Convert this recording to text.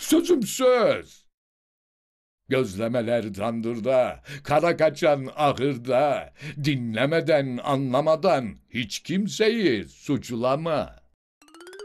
Sözüm söz. Gözlemeler tandırda, kara kaçan ahırda, dinlemeden anlamadan hiç kimseyi suçlama.